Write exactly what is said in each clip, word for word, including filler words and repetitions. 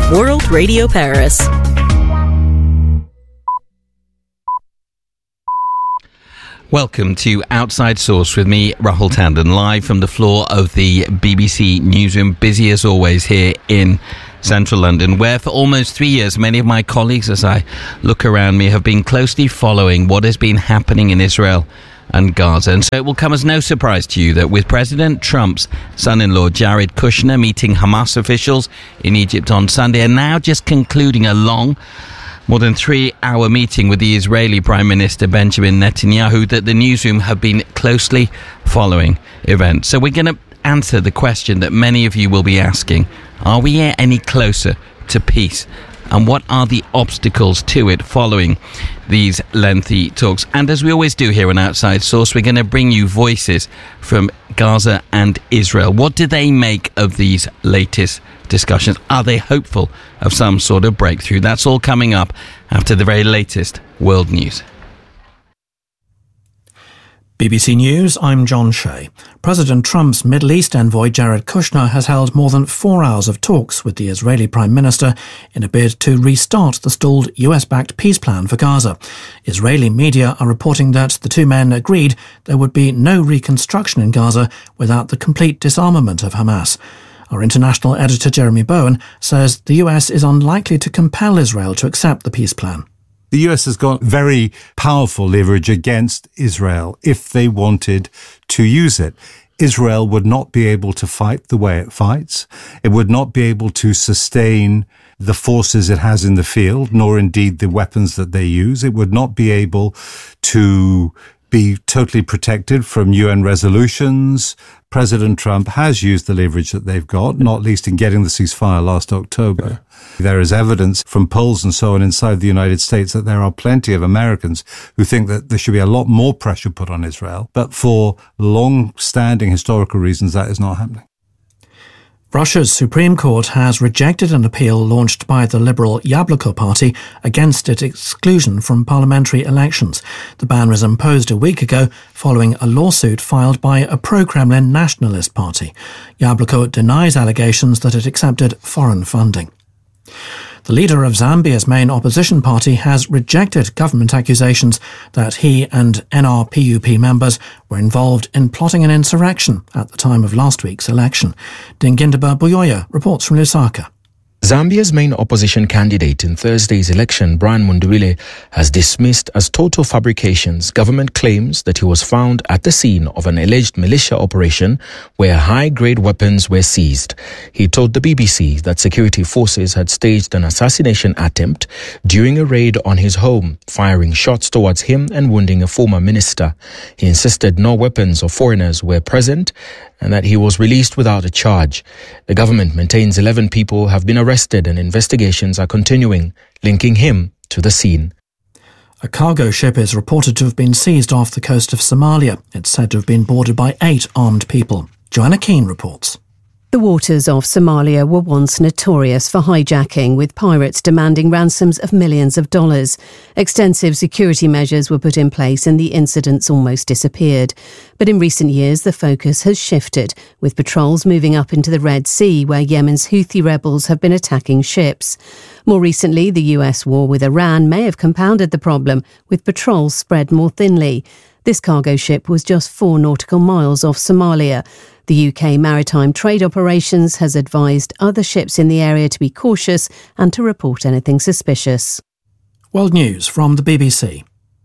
World Radio Paris. Welcome to Outside Source with me, Rahul Tandon, live from the floor of the B B C newsroom, busy as always here in central London, where for almost three years many of my colleagues, as I look around me, have been closely following what has been happening in Israel and Gaza. And so it will come as no surprise to you that with President Trump's son-in-law Jared Kushner meeting Hamas officials in Egypt on Sunday, and now just concluding a long, more than three-hour meeting with the Israeli Prime Minister Benjamin Netanyahu, that the newsroom have been closely following events. So we're going to answer the question that many of you will be asking. Are we any closer to peace? And what are the obstacles to it following these lengthy talks? And as we always do here on Outside Source, we're going to bring you voices from Gaza and Israel. What do they make of these latest discussions? Are they hopeful of some sort of breakthrough? That's all coming up after the very latest world news. B B C News, I'm John Shea. President Trump's Middle East envoy Jared Kushner has held more than four hours of talks with the Israeli Prime Minister in a bid to restart the stalled U S-backed peace plan for Gaza. Israeli media are reporting that the two men agreed there would be no reconstruction in Gaza without the complete disarmament of Hamas. Our international editor Jeremy Bowen says the U S is unlikely to compel Israel to accept the peace plan. The U S has got very powerful leverage against Israel if they wanted to use it. Israel would not be able to fight the way it fights. It would not be able to sustain the forces it has in the field, nor indeed the weapons that they use. It would not be able to be totally protected from U N resolutions. President Trump has used the leverage that they've got, not least in getting the ceasefire last October. There is evidence from polls and so on inside the United States that there are plenty of Americans who think that there should be a lot more pressure put on Israel. But for long-standing historical reasons, that is not happening. Russia's Supreme Court has rejected an appeal launched by the Liberal Yabloko party against its exclusion from parliamentary elections. The ban was imposed a week ago following a lawsuit filed by a pro-Kremlin nationalist party. Yabloko denies allegations that it accepted foreign funding. The leader of Zambia's main opposition party has rejected government accusations that he and N R P U P members were involved in plotting an insurrection at the time of last week's election. Dingindaba Buyoya reports from Lusaka. Zambia's main opposition candidate in Thursday's election, Brian Mundubile, has dismissed as total fabrications government claims that he was found at the scene of an alleged militia operation where high-grade weapons were seized. He told the B B C that security forces had staged an assassination attempt during a raid on his home, firing shots towards him and wounding a former minister. He insisted no weapons or foreigners were present and that he was released without a charge. The government maintains eleven people have been arrested and investigations are continuing, linking him to the scene. A cargo ship is reported to have been seized off the coast of Somalia. It's said to have been boarded by eight armed people. Joanna Keane reports. The waters of Somalia were once notorious for hijacking, with pirates demanding ransoms of millions of dollars. Extensive security measures were put in place and the incidents almost disappeared. But in recent years, the focus has shifted, with patrols moving up into the Red Sea, where Yemen's Houthi rebels have been attacking ships. More recently, the U S war with Iran may have compounded the problem, with patrols spread more thinly. This cargo ship was just four nautical miles off Somalia. The U K Maritime Trade Operations has advised other ships in the area to be cautious and to report anything suspicious. World News from the B B C.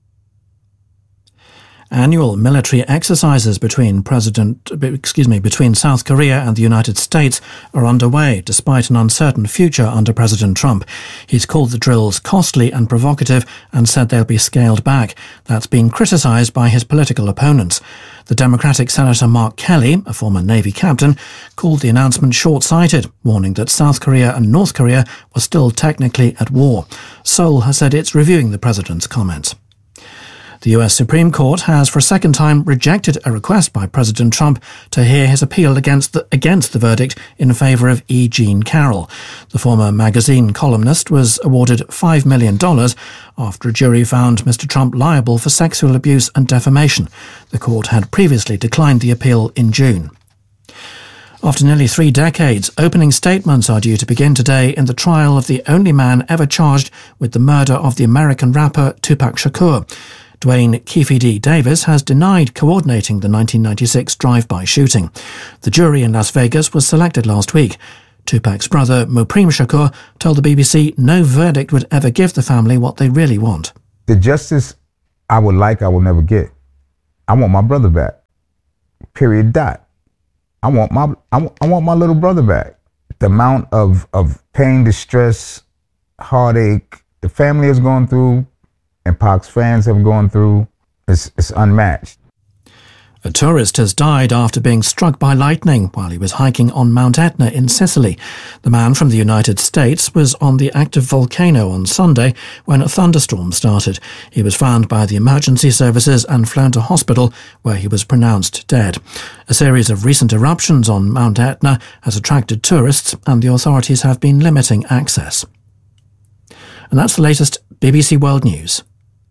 Annual military exercises between President, excuse me, between South Korea and the United States are underway, despite an uncertain future under President Trump. He's called the drills costly and provocative and said they'll be scaled back. That's been criticised by his political opponents. The Democratic Senator Mark Kelly, a former Navy captain, called the announcement short-sighted, warning that South Korea and North Korea were still technically at war. Seoul has said it's reviewing the president's comments. The U S Supreme Court has for a second time rejected a request by President Trump to hear his appeal against the, against the verdict in favour of E. Jean Carroll. The former magazine columnist was awarded five million dollars after a jury found Mister Trump liable for sexual abuse and defamation. The court had previously declined the appeal in June. After nearly three decades, opening statements are due to begin today in the trial of the only man ever charged with the murder of the American rapper Tupac Shakur. Dwayne Keefe D. Davis has denied coordinating the nineteen ninety-six drive-by shooting. The jury in Las Vegas was selected last week. Tupac's brother, Mopreme Shakur, told the B B C no verdict would ever give the family what they really want. The justice I would like, I will never get. I want my brother back. Period. Dot. I want my I want, I want my little brother back. The amount of, of pain, distress, heartache the family has gone through and Pac's fans have gone through is is unmatched. A tourist has died after being struck by lightning while he was hiking on Mount Etna in Sicily. The man from the United States was on the active volcano on Sunday when a thunderstorm started. He was found by the emergency services and flown to hospital, where he was pronounced dead. A series of recent eruptions on Mount Etna has attracted tourists, and the authorities have been limiting access. And that's the latest B B C World News.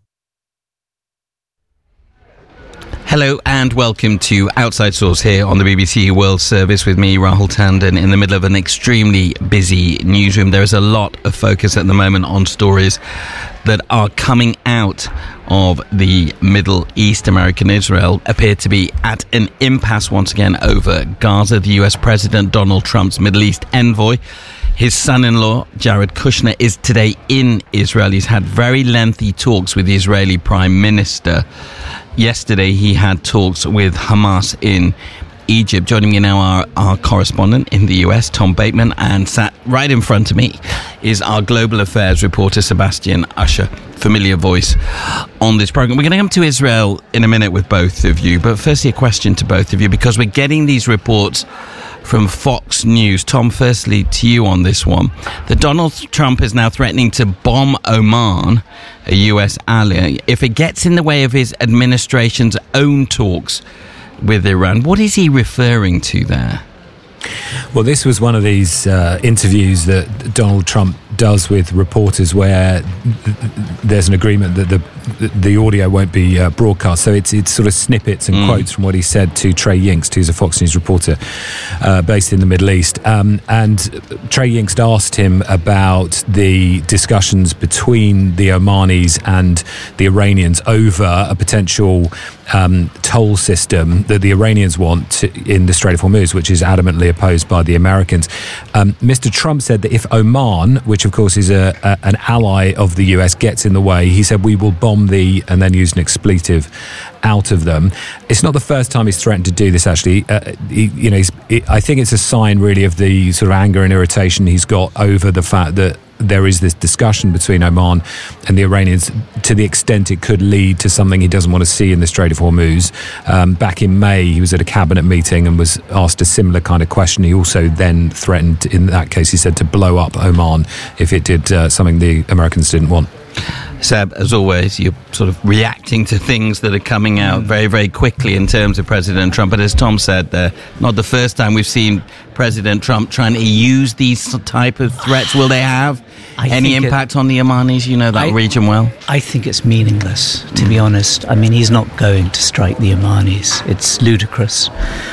Hello and welcome to Outside Source here on the B B C World Service with me, Rahul Tandon, in the middle of an extremely busy newsroom. There is a lot of focus at the moment on stories that are coming out of the Middle East. America and Israel appear to be at an impasse once again over Gaza. The U S President Donald Trump's Middle East envoy, his son-in-law, Jared Kushner, is today in Israel. He's had very lengthy talks with the Israeli Prime Minister. Yesterday, he had talks with Hamas in Egypt. Joining me now are our correspondent in the U S, Tom Bateman, and sat right in front of me is our global affairs reporter, Sebastian Usher. Familiar voice on this program. We're going to come to Israel in a minute with both of you, but firstly, a question to both of you, because we're getting these reports from Fox News. Tom, firstly to you on this one. That Donald Trump is now threatening to bomb Oman, a U S ally, if it gets in the way of his administration's own talks with Iran. What is he referring to there? Well, this was one of these uh, interviews that Donald Trump does with reporters where there's an agreement that the the audio won't be uh, broadcast. So it's it's sort of snippets and mm. quotes from what he said to Trey Yingst, who's a Fox News reporter uh, based in the Middle East. Um, and Trey Yingst asked him about the discussions between the Omanis and the Iranians over a potential um, toll system that the Iranians want to, in the Strait of Hormuz, which is adamantly opposed by the Americans. Um, Mister Trump said that if Oman, which of course is a, a, an ally of the U S, gets in the way, he said we will bomb the, and then use an expletive out of them. It's not the first time he's threatened to do this, actually. Uh, he, you know, he's, it, I think it's a sign really of the sort of anger and irritation he's got over the fact that there is this discussion between Oman and the Iranians to the extent it could lead to something he doesn't want to see in the Strait of Hormuz. Um, back in May, he was at a cabinet meeting and was asked a similar kind of question. He also then threatened, in that case, he said, to blow up Oman if it did uh, something the Americans didn't want. Seb, as always, you're sort of reacting to things that are coming out very, very quickly in terms of President Trump. But as Tom said, there, not the first time we've seen President Trump trying to use these type of threats. Will they have I any impact it, on the Omanis? You know that I, region well. I think it's meaningless, to mm. be honest. I mean, he's not going to strike the Omanis. It's ludicrous.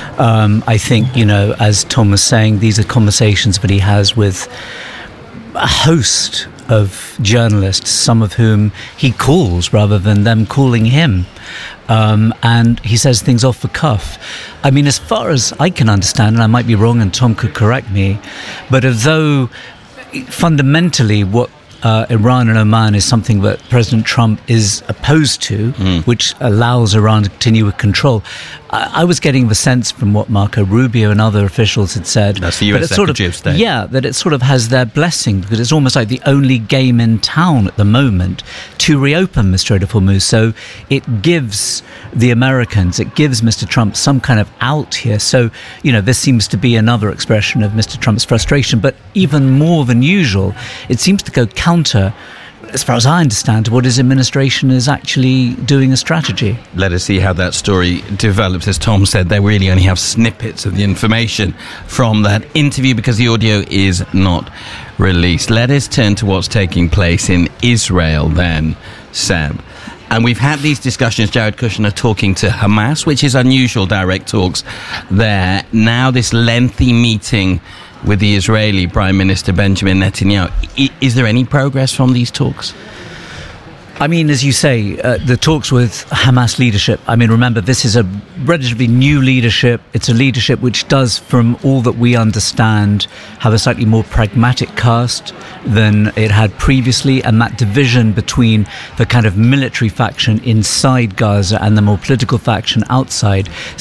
Um, I think, you know, as Tom was saying, these are conversations that he has with a host of journalists, some of whom he calls rather than them calling him. Um, and he says things off the cuff. I mean, as far as I can understand, and I might be wrong and Tom could correct me, but although fundamentally what uh, Iran and Oman is something that President Trump is opposed to, mm. which allows Iran to continue with control. I, I was getting the sense from what Marco Rubio and other officials had said. That's the U S Secretary of State. Yeah, that it sort of has their blessing, because it's almost like the only game in town at the moment to reopen the Strait of Hormuz. So it gives the Americans, it gives Mister Trump some kind of out here. So, you know, this seems to be another expression of Mister Trump's frustration. But even more than usual, it seems to go counter, as far as I understand, to what his administration is actually doing a strategy. Let us see how that story develops. As Tom said, they really only have snippets of the information from that interview because the audio is not released. Let us turn to what's taking place in Israel then, Seb. And we've had these discussions, Jared Kushner talking to Hamas, which is unusual, direct talks there. Now this lengthy meeting with the Israeli Prime Minister Benjamin Netanyahu. I, is there any progress from these talks? I mean, as you say, uh, the talks with Hamas leadership, I mean, remember, this is a relatively new leadership. It's a leadership which does, from all that we understand, have a slightly more pragmatic cast than it had previously. And that division between the kind of military faction inside Gaza and the more political faction outside